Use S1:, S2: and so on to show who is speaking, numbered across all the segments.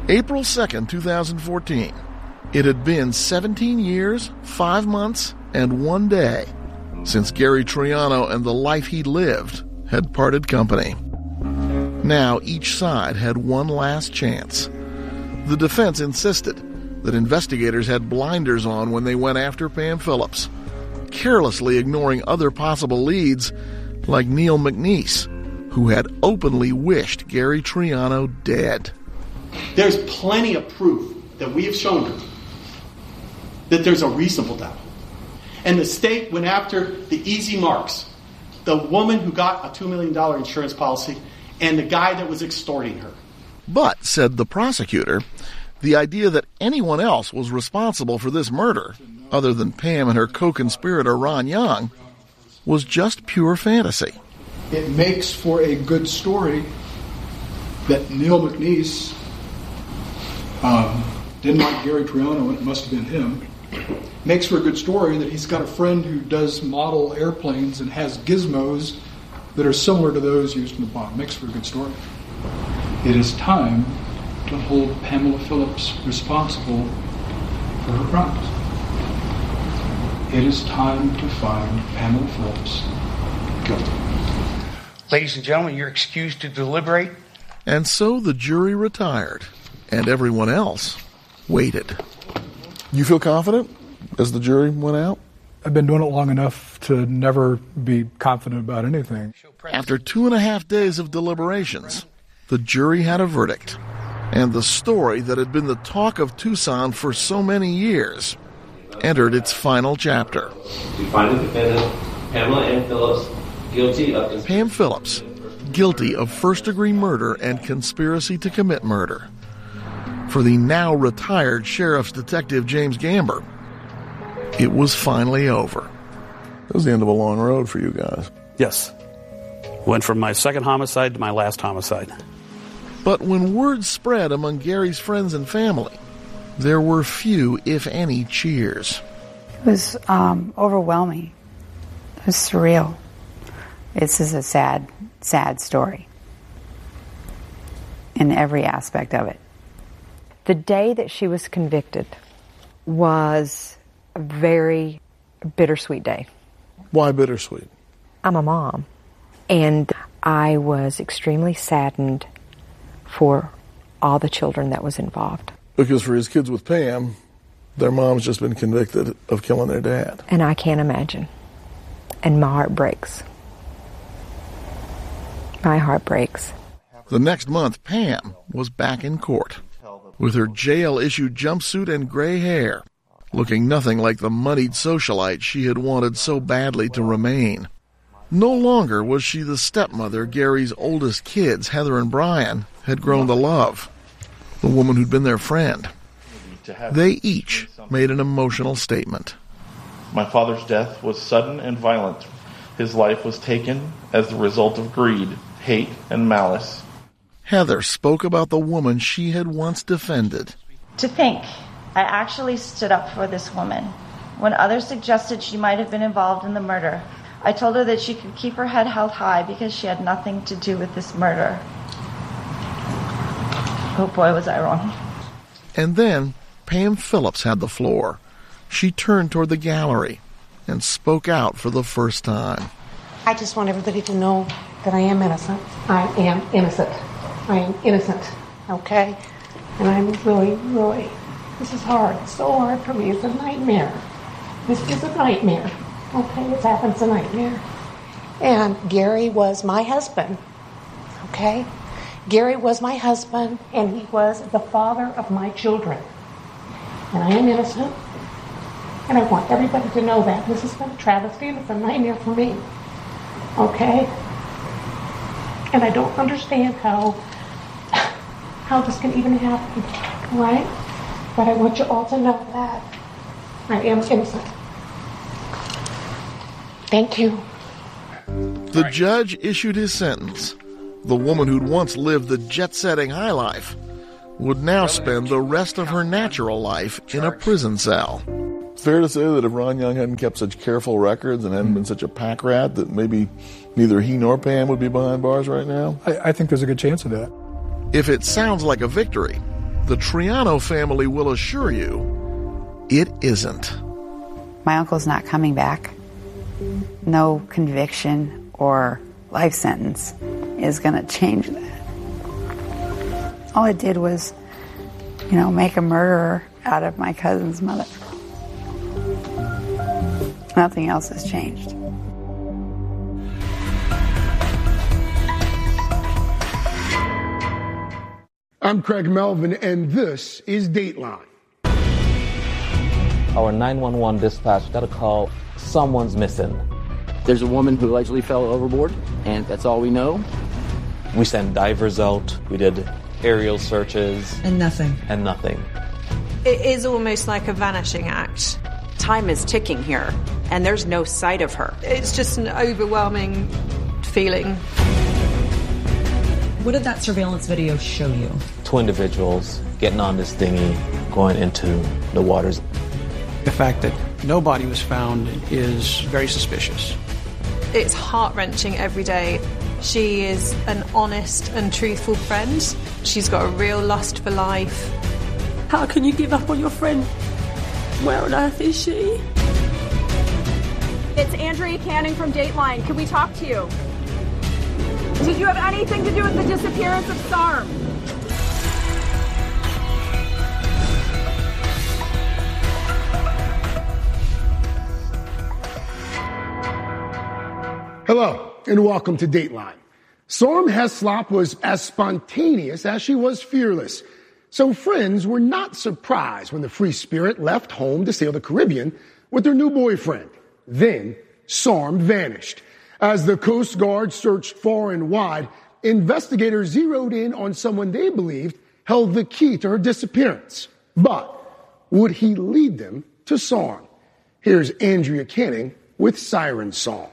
S1: April 2nd, 2014. It had been 17 years, 5 months, and 1 day since Gary Triano and the life he lived had parted company. Now each side had one last chance. The defense insisted that investigators had blinders on when they went after Pam Phillips, carelessly ignoring other possible leads like Neil McNeese, who had openly wished Gary Triano dead.
S2: There's plenty of proof that we have shown her that there's a reasonable doubt. And the state went after the easy marks, the woman who got a $2 million insurance policy and the guy that was extorting her.
S1: But, said the prosecutor, the idea that anyone else was responsible for this murder, other than Pam and her co-conspirator Ron Young, was just pure fantasy.
S3: It makes for a good story that Neil McNeese didn't like Gary Triano, and it must have been him. Makes for a good story that he's got a friend who does model airplanes and has gizmos that are similar to those used in the bomb. Makes for a good story. It is time to hold Pamela Phillips responsible for her crimes. It is time to find Pamela Phillips guilty.
S4: Ladies and gentlemen, you're excused to deliberate.
S1: And so the jury retired, and everyone else waited. You feel confident as the jury went out?
S3: I've been doing it long enough to never be confident about anything.
S1: After 2.5 days of deliberations, the jury had a verdict. And the story that had been the talk of Tucson for so many years entered its final chapter.
S5: To find the defendant, Pamela Ann Phillips, guilty of...
S1: Pam Phillips, guilty of first-degree murder and conspiracy to commit murder. For the now-retired Sheriff's Detective James Gamber, it was finally over. It was the end of a long road for you guys.
S6: Yes. Went from my second homicide to my last homicide.
S1: But when word spread among Gary's friends and family, there were few, if any, cheers.
S7: It was overwhelming. It was surreal. This is a sad, sad story in every aspect of it.
S8: The day that she was convicted was a very bittersweet day.
S1: Why bittersweet?
S8: I'm a mom, and I was extremely saddened for all the children that was involved.
S1: Because for his kids with Pam, their mom's just been convicted of killing their dad.
S8: And I can't imagine. And my heart breaks. My heart breaks.
S1: The next month, Pam was back in court with her jail-issued jumpsuit and gray hair, looking nothing like the moneyed socialite she had wanted so badly to remain. No longer was she the stepmother Gary's oldest kids, Heather and Brian, had grown to love, the woman who'd been their friend. They each made an emotional statement.
S9: My father's death was sudden and violent. His life was taken as the result of greed, hate, and malice.
S1: Heather spoke about the woman she had once defended.
S10: To think, I actually stood up for this woman. When others suggested she might have been involved in the murder, I told her that she could keep her head held high because she had nothing to do with this murder. Oh boy, was I wrong.
S1: And then Pam Phillips had the floor. She turned toward the gallery and spoke out for the first time.
S11: I just want everybody to know that I am innocent. I am innocent. I am innocent, okay? And I'm really, this is hard. It's so hard for me. It's a nightmare. This is a nightmare, okay? What's happened's a nightmare. And Gary was my husband, okay? Gary was my husband, and he was the father of my children. And I am innocent, and I want everybody to know that. This has been a travesty, and it's a nightmare for me, okay? And I don't understand how this can even happen, right? But I want you all to know that I am innocent. Thank you.
S1: The judge issued his sentence. The woman who'd once lived the jet-setting high life would now spend the rest of her natural life in a prison cell. Fair to say that if Ron Young hadn't kept such careful records and hadn't been such a pack rat, that maybe neither he nor Pam would be behind bars right now?
S3: I think there's a good chance of that.
S1: If it sounds like a victory, The Triano family will assure you it isn't.
S7: My uncle's not coming back. No conviction or life sentence is going to change that. All it did was, make a murderer out of my cousin's mother. Nothing else has changed.
S12: I'm Craig Melvin, and this is Dateline.
S13: Our 911 dispatch got a call, someone's missing.
S14: There's a woman who allegedly fell overboard, and that's all we know.
S13: We sent divers out, we did aerial searches.
S15: And nothing.
S13: And nothing.
S15: It is almost like a vanishing act.
S16: Time is ticking here, and there's no sight of her.
S15: It's just an overwhelming feeling.
S17: What did that surveillance video show you?
S13: Two individuals getting on this dinghy, going into the waters.
S18: The fact that no body was found is very suspicious.
S15: It's heart-wrenching every day. She is an honest and truthful friend. She's got a real lust for life.
S19: How can you give up on your friend? Where on earth is she?
S20: It's Andrea Canning from Dateline. Can we talk to you? Did you have anything to do with the disappearance of Sarm?
S12: Hello, and welcome to Dateline. Sarm Heslop was as spontaneous as she was fearless. So friends were not surprised when the free spirit left home to sail the Caribbean with her new boyfriend. Then Sarm vanished. As the Coast Guard searched far and wide, investigators zeroed in on someone they believed held the key to her disappearance. But would he lead them to Sarm? Here's Andrea Canning with Siren Song.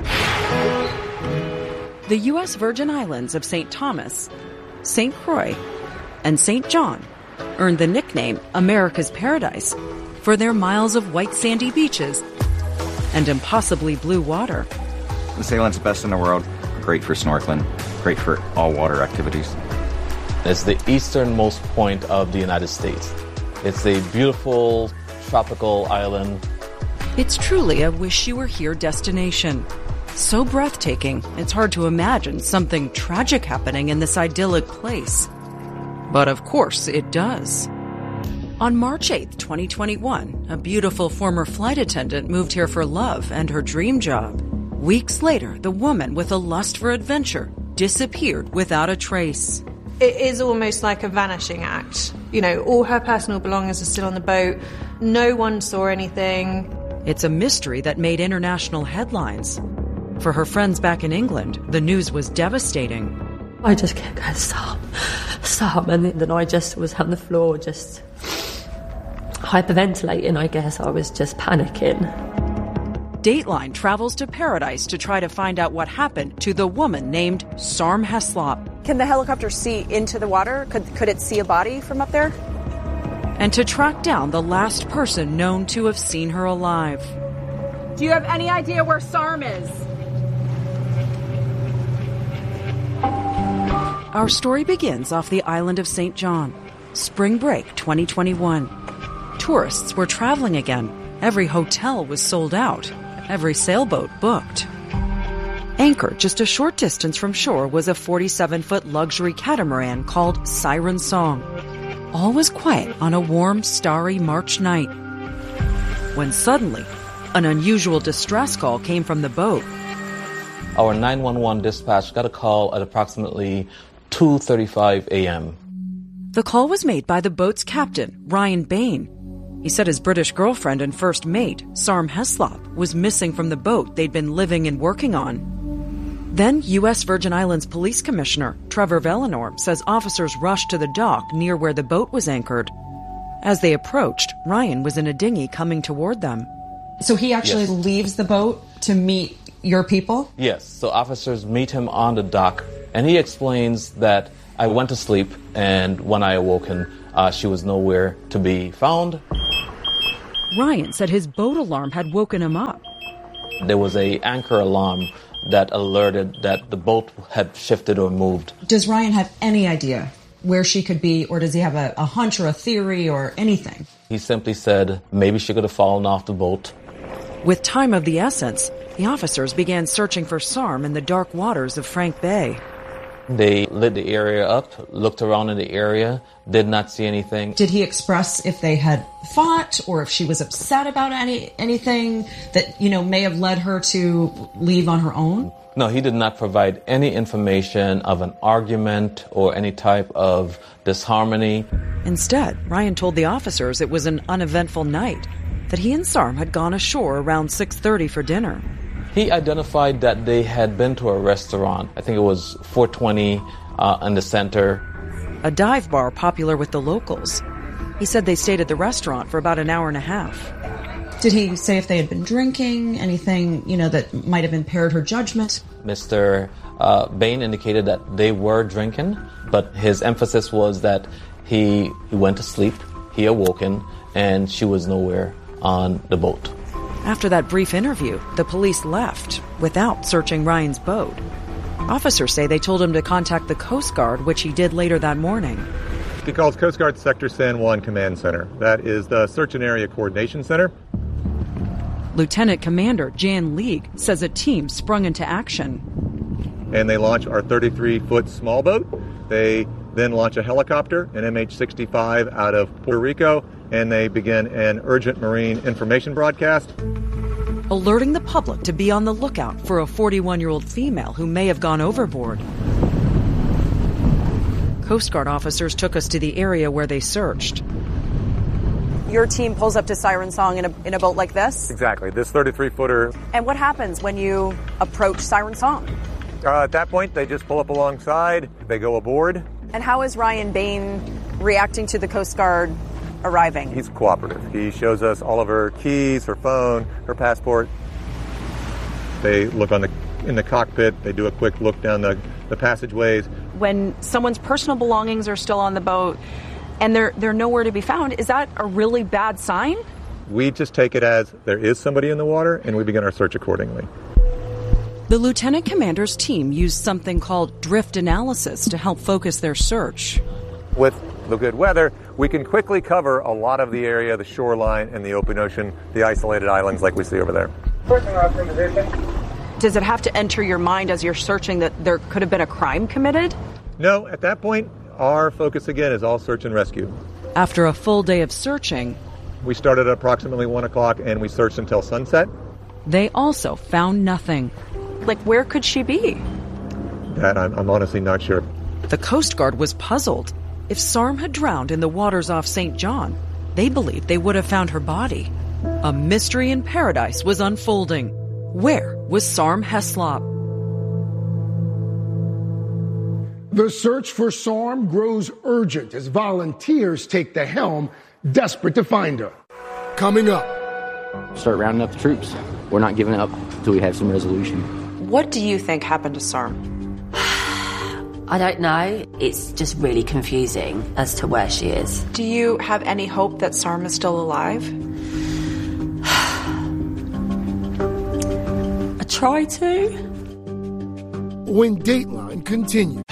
S16: The U.S. Virgin Islands of St. Thomas, St. Croix, and St. John earned the nickname America's Paradise for their miles of white sandy beaches and impossibly blue water.
S21: The sailing's the best in the world. Great for snorkeling. Great for all water activities.
S13: It's the easternmost point of the United States. It's a beautiful tropical island.
S16: It's truly a wish-you-were-here destination. So breathtaking, it's hard to imagine something tragic happening in this idyllic place. But of course it does. On March 8th, 2021, a beautiful former flight attendant moved here for love and her dream job. Weeks later, the woman with a lust for adventure disappeared without a trace.
S15: It is almost like a vanishing act. All her personal belongings are still on the boat. No one saw anything.
S16: It's a mystery that made international headlines. For her friends back in England, the news was devastating.
S19: I just kept going, stop, and then I just was on the floor, just hyperventilating, I guess. I was just panicking.
S16: Dateline travels to Paradise to try to find out what happened to the woman named Sarm Heslop.
S20: Can the helicopter see into the water? Could it see a body from up there?
S16: And to track down the last person known to have seen her alive.
S20: Do you have any idea where Sarm is?
S16: Our story begins off the island of St. John. Spring break 2021. Tourists were traveling again. Every hotel was sold out. Every sailboat booked. Anchored just a short distance from shore was a 47-foot luxury catamaran called Siren Song. All was quiet on a warm, starry March night. When suddenly, an unusual distress call came from the boat.
S13: Our 911 dispatch got a call at approximately 2:35 a.m.
S16: The call was made by the boat's captain, Ryan Bain. He said his British girlfriend and first mate, Sarm Heslop, was missing from the boat they'd been living and working on. Then U.S. Virgin Islands Police Commissioner Trevor Vellenor says officers rushed to the dock near where the boat was anchored. As they approached, Ryan was in a dinghy coming toward them.
S17: So he actually leaves the boat to meet your people?
S13: Yes, so officers meet him on the dock, and he explains that I went to sleep, and when I awoken, she was nowhere to be found.
S16: Ryan said his boat alarm had woken him up.
S13: There was an anchor alarm that alerted that the boat had shifted or moved.
S17: Does Ryan have any idea where she could be, or does he have a hunch or a theory or anything?
S13: He simply said maybe she could have fallen off the boat.
S16: With time of the essence, the officers began searching for Sarm in the dark waters of Frank Bay.
S13: They lit the area up, looked around in the area, did not see anything.
S17: Did he express if they had fought or if she was upset about anything that, may have led her to leave on her own?
S13: No, he did not provide any information of an argument or any type of disharmony.
S16: Instead, Ryan told the officers it was an uneventful night, that he and Sarm had gone ashore around 6:30 for dinner.
S13: He identified that they had been to a restaurant. I think it was 420 in the center.
S16: A dive bar popular with the locals. He said they stayed at the restaurant for about an hour and a half.
S17: Did he say if they had been drinking, anything, that might have impaired her judgment?
S13: Mr. Bain indicated that they were drinking, but his emphasis was that he went to sleep, he awoken, and she was nowhere on the boat.
S16: After that brief interview, the police left without searching Ryan's boat. Officers say they told him to contact the Coast Guard, which he did later that morning.
S2: He calls Coast Guard Sector San Juan Command Center. That is the Search and Area Coordination Center.
S16: Lieutenant Commander Jan League says a team sprung into action.
S2: And they launch our 33-foot small boat. They then launch a helicopter, an MH-65 out of Puerto Rico, and they begin an urgent marine information broadcast,
S16: alerting the public to be on the lookout for a 41-year-old female who may have gone overboard. Coast Guard officers took us to the area where they searched.
S20: Your team pulls up to Siren Song in a boat like this?
S2: Exactly, this 33-footer.
S20: And what happens when you approach Siren Song?
S2: At that point, they just pull up alongside, they go aboard.
S20: And how is Ryan Bain reacting to the Coast Guard arriving?
S2: He's cooperative. He shows us all of her keys, her phone, her passport. They look in the cockpit. They do a quick look down the passageways.
S20: When someone's personal belongings are still on the boat and they're nowhere to be found, is that a really bad sign?
S2: We just take it as there is somebody in the water, and we begin our search accordingly.
S16: The lieutenant commander's team used something called drift analysis to help focus their search.
S2: With the good weather, we can quickly cover a lot of the area, the shoreline and the open ocean, the isolated islands like we see over there.
S20: Does it have to enter your mind as you're searching that there could have been a crime committed?
S2: No, at that point, our focus again is all search and rescue.
S16: After a full day of searching,
S2: we started at approximately 1 o'clock and we searched until sunset.
S16: They also found nothing.
S20: Like, where could she be?
S2: That I'm honestly not sure.
S16: The Coast Guard was puzzled. If Sarm had drowned in the waters off St. John, they believed they would have found her body. A mystery in paradise was unfolding. Where was Sarm Heslop?
S12: The search for Sarm grows urgent as volunteers take the helm, desperate to find her. Coming up.
S14: Start rounding up the troops. We're not giving up until we have some resolution.
S20: What do you think happened to Sarm?
S19: I don't know. It's just really confusing as to where she is.
S20: Do you have any hope that Sarm is still alive?
S19: I try to.
S12: When Dateline continues.